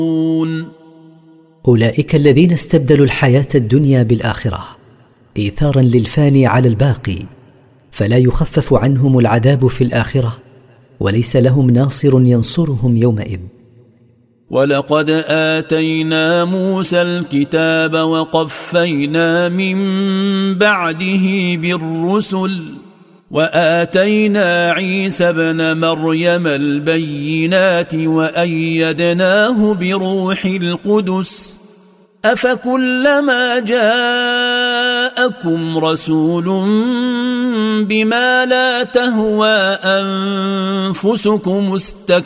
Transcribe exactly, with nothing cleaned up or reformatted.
أولئك الذين استبدلوا الحياة الدنيا بالآخرة إيثارا للفاني على الباقي، فلا يخفف عنهم العذاب في الآخرة، وليس لهم ناصر ينصرهم يومئذ. ولقد آتينا موسى الكتاب وقفينا من بعده بالرسل وآتينا عيسى ابن مريم البينات وأيدناه بروح القدس أفكلما جاءكم رسول بما لا تهوى أنفسكم استكبرتم